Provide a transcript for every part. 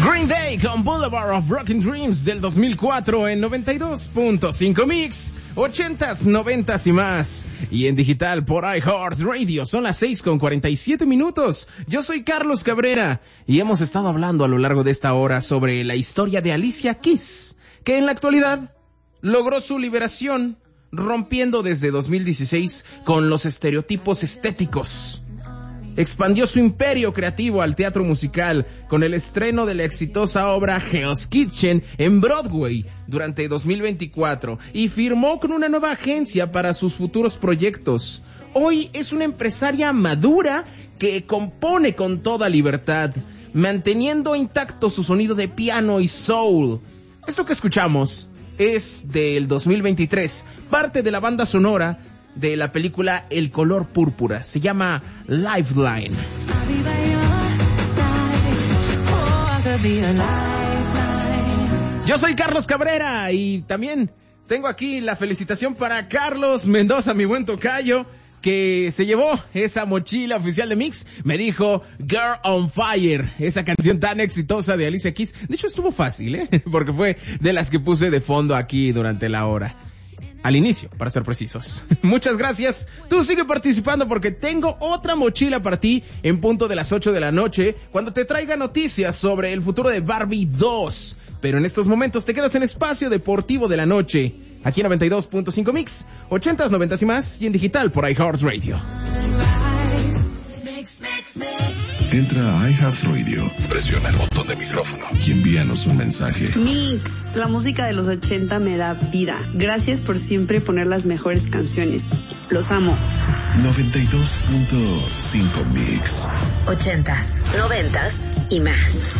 Green Day con Boulevard of Broken Dreams del 2004 en 92.5 Mix, 80s, 90s y más. Y en digital por iHeartRadio. Son las 6:47. Yo soy Carlos Cabrera y hemos estado hablando a lo largo de esta hora sobre la historia de Alicia Keys, que en la actualidad logró su liberación rompiendo desde 2016 con los estereotipos estéticos. Expandió su imperio creativo al teatro musical con el estreno de la exitosa obra Hell's Kitchen en Broadway durante 2024 y firmó con una nueva agencia para sus futuros proyectos. Hoy es una empresaria madura que compone con toda libertad, manteniendo intacto su sonido de piano y soul. Esto que escuchamos es del 2023, parte de la banda sonora de la película El color púrpura. Se llama Lifeline. Yo soy Carlos Cabrera y también tengo aquí la felicitación para Carlos Mendoza, mi buen tocayo, que se llevó esa mochila oficial de Mix. Me dijo Girl on Fire, esa canción tan exitosa de Alicia Keys. De hecho estuvo fácil, porque fue de las que puse de fondo aquí durante la hora. Al inicio, para ser precisos. Muchas gracias. Tú sigue participando porque tengo otra mochila para ti en punto de las 8 de la noche cuando te traiga noticias sobre el futuro de Barbie 2. Pero en estos momentos te quedas en Espacio Deportivo de la Noche, aquí en 92.5 Mix, 80s, 90s y más, y en digital por iHeartRadio. Entra a iHeartRadio, presiona el botón de micrófono y envíanos un mensaje. Mix, la música de los 80 me da vida. Gracias por siempre poner las mejores canciones. Los amo. 92.5 Mix. 80s, 90s y más.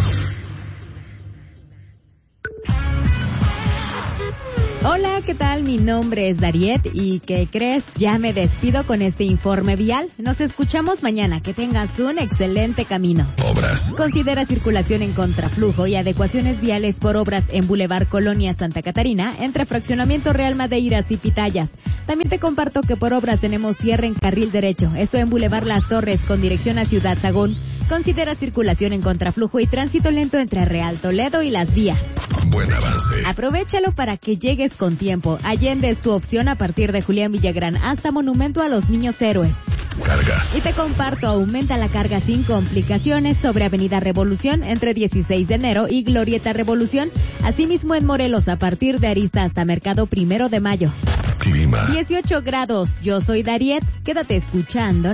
Hola, ¿qué tal? Mi nombre es Dariet y ¿qué crees? Ya me despido con este informe vial. Nos escuchamos mañana. Que tengas un excelente camino. Obras. Considera circulación en contraflujo y adecuaciones viales por obras en Boulevard Colonia Santa Catarina, entre Fraccionamiento Real Madeiras y Pitayas. También te comparto que por obras tenemos cierre en carril derecho, esto en Boulevard Las Torres con dirección a Ciudad Sagún. Considera circulación en contraflujo y tránsito lento entre Real Toledo y Las Vías. Buen avance. Aprovechalo para que llegues con tiempo. Allende es tu opción a partir de Julián Villagrán hasta Monumento a los Niños Héroes. Carga. Y te comparto, aumenta la carga sin complicaciones sobre Avenida Revolución entre 16 de enero y Glorieta Revolución. Asimismo en Morelos a partir de Arista hasta Mercado 1 de Mayo. Clima. 18 grados. Yo soy Dariet. Quédate escuchando